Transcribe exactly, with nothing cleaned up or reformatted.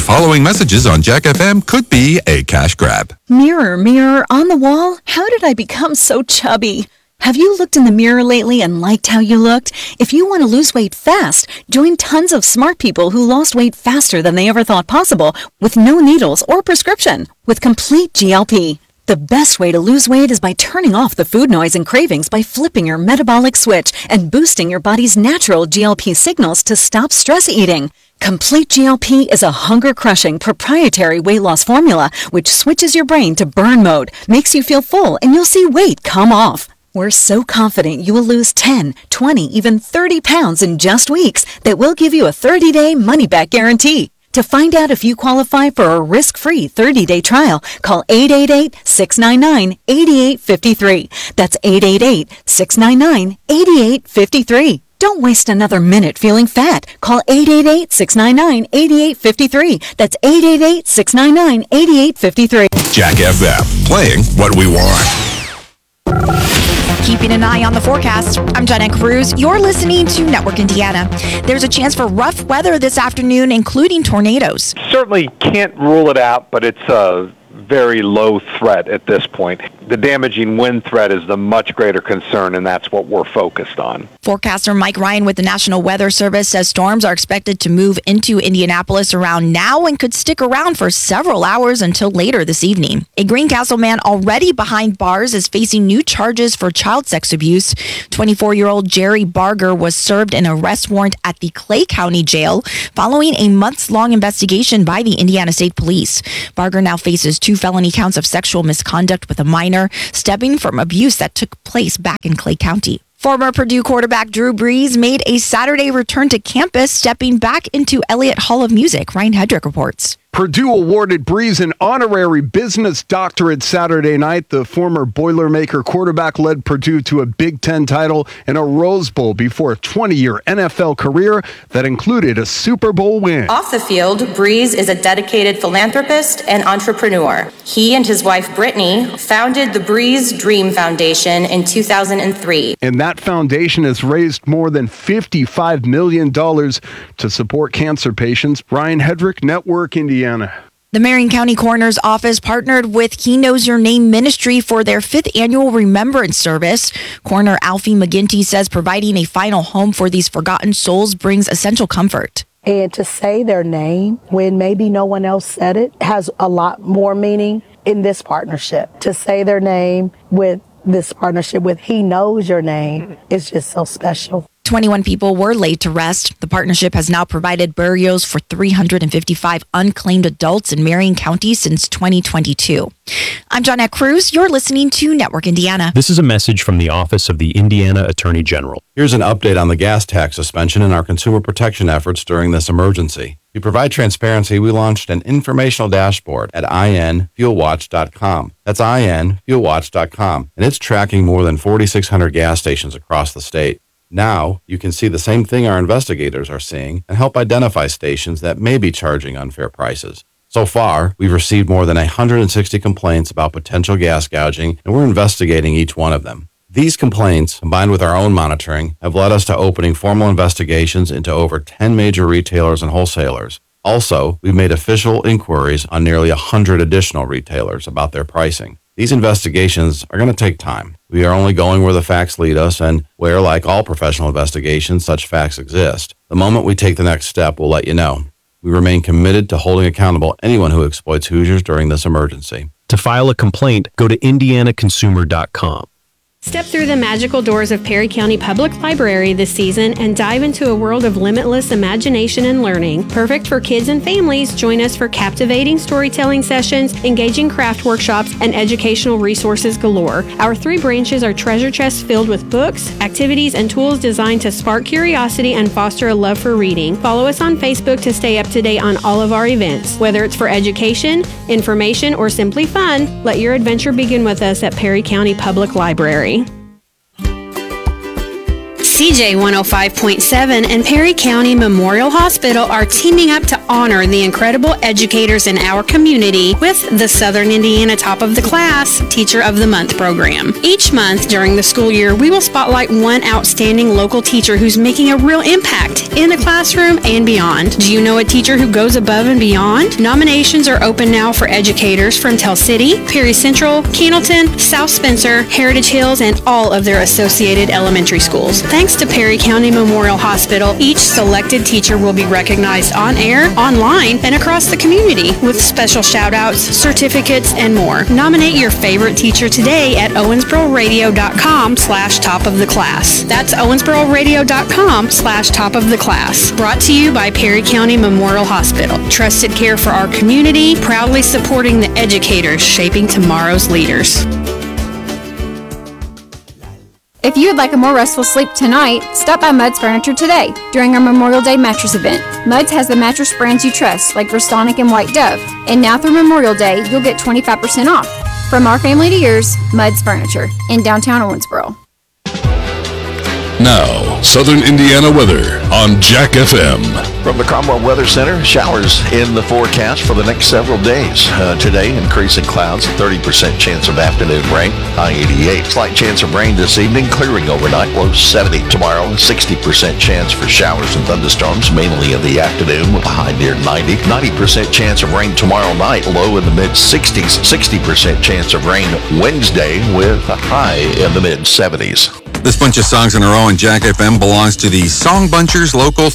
following messages on Jack F M could be a cash grab. Mirror, mirror on the wall, how did I become so chubby? Have you looked in the mirror lately and liked how you looked? If you want to lose weight fast, join tons of smart people who lost weight faster than they ever thought possible with no needles or prescription with Complete G L P. The best way to lose weight is by turning off the food noise and cravings by flipping your metabolic switch and boosting your body's natural G L P signals to stop stress eating. Complete G L P is a hunger-crushing proprietary weight loss formula which switches your brain to burn mode, makes you feel full, and you'll see weight come off. We're so confident you will lose ten, twenty, even thirty pounds in just weeks that we'll give you a thirty-day money-back guarantee. To find out if you qualify for a risk-free thirty-day trial, call eight eight eight, six nine nine, eight eight five three. That's eight eight eight, six nine nine, eight eight five three. Don't waste another minute feeling fat. Call eight eight eight, six nine nine, eight eight five three. That's eight eight eight, six nine nine, eight eight five three. Jack F M, playing what we want. Keeping an eye on the forecast, I'm Jenna Cruz. You're listening to Network Indiana. There's a chance for rough weather this afternoon, including tornadoes. Certainly can't rule it out, but it's a very low threat at this point. The damaging wind threat is the much greater concern, and that's what we're focused on. Forecaster Mike Ryan with the National Weather Service says storms are expected to move into Indianapolis around now and could stick around for several hours until later this evening. A Greencastle man already behind bars is facing new charges for child sex abuse. twenty-four-year-old Jerry Barger was served an arrest warrant at the Clay County Jail following a months-long investigation by the Indiana State Police. Barger now faces two felony counts of sexual misconduct with a minor, stemming from abuse that took place back in Clay County. Former Purdue quarterback Drew Brees made a Saturday return to campus, stepping back into Elliott Hall of Music. Ryan Hedrick reports. Purdue awarded Brees an honorary business doctorate Saturday night. The former Boilermaker quarterback led Purdue to a Big Ten title and a Rose Bowl before a twenty-year N F L career that included a Super Bowl win. Off the field, Brees is a dedicated philanthropist and entrepreneur. He and his wife, Brittany, founded the Brees Dream Foundation in two thousand three. And that foundation has raised more than fifty-five million dollars to support cancer patients. Ryan Hedrick, Network Indiana. The Marion County Coroner's Office partnered with He Knows Your Name Ministry for their fifth annual Remembrance Service. Coroner Alfie McGinty says providing a final home for these forgotten souls brings essential comfort. And to say their name when maybe no one else said it has a lot more meaning in this partnership. To say their name with this partnership with He Knows Your Name is just so special. twenty-one people were laid to rest. The partnership has now provided burials for three hundred fifty-five unclaimed adults in Marion County since twenty twenty-two. I'm Johnette Cruz. You're listening to Network Indiana. This is a message from the Office of the Indiana Attorney General. Here's an update on the gas tax suspension and our consumer protection efforts during this emergency. To provide transparency, we launched an informational dashboard at I N fuel watch dot com. That's I N fuel watch dot com, and it's tracking more than forty-six hundred gas stations across the state. Now, you can see the same thing our investigators are seeing and help identify stations that may be charging unfair prices. So far, we've received more than one hundred sixty complaints about potential gas gouging, and we're investigating each one of them. These complaints, combined with our own monitoring, have led us to opening formal investigations into over ten major retailers and wholesalers. Also, we've made official inquiries on nearly one hundred additional retailers about their pricing. These investigations are going to take time. We are only going where the facts lead us and where, like all professional investigations, such facts exist. The moment we take the next step, we'll let you know. We remain committed to holding accountable anyone who exploits Hoosiers during this emergency. To file a complaint, go to indiana consumer dot com. Step through the magical doors of Perry County Public Library this season and dive into a world of limitless imagination and learning. Perfect for kids and families, join us for captivating storytelling sessions, engaging craft workshops, and educational resources galore. Our three branches are treasure chests filled with books, activities, and tools designed to spark curiosity and foster a love for reading. Follow us on Facebook to stay up to date on all of our events. Whether it's for education, information, or simply fun, let your adventure begin with us at Perry County Public Library. C J one oh five point seven and Perry County Memorial Hospital are teaming up to honor the incredible educators in our community with the Southern Indiana Top of the Class Teacher of the Month program. Each month during the school year, we will spotlight one outstanding local teacher who's making a real impact in the classroom and beyond. Do you know a teacher who goes above and beyond? Nominations are open now for educators from Tell City, Perry Central, Cannleton, South Spencer, Heritage Hills, and all of their associated elementary schools. Thanks to Perry County Memorial Hospital, each selected teacher will be recognized on air, online, and across the community with special shout-outs, certificates, and more. Nominate your favorite teacher today at owensboro-radio.com slash top of the class. That's owensboro-radio.com slash top of the class. Brought to you by Perry County Memorial Hospital. Trusted care for our community, proudly supporting the educators shaping tomorrow's leaders. If you would like a more restful sleep tonight, stop by Mudd's Furniture today during our Memorial Day mattress event. Mudd's has the mattress brands you trust, like Verstonic and White Dove. And now through Memorial Day, you'll get twenty-five percent off. From our family to yours, Mudd's Furniture in downtown Owensboro. Now, Southern Indiana weather on Jack F M. From the Cromwell Weather Center, showers in the forecast for the next several days. Uh, today, increasing clouds, thirty percent chance of afternoon rain, high eighty-eight. Slight chance of rain this evening, clearing overnight, low seventy. Tomorrow, sixty percent chance for showers and thunderstorms, mainly in the afternoon with a high near ninety. ninety percent chance of rain tomorrow night, low in the mid-sixties. sixty percent chance of rain Wednesday with a high in the mid-seventies. This bunch of songs in a row on Jack F M belongs to the Song Bunchers Local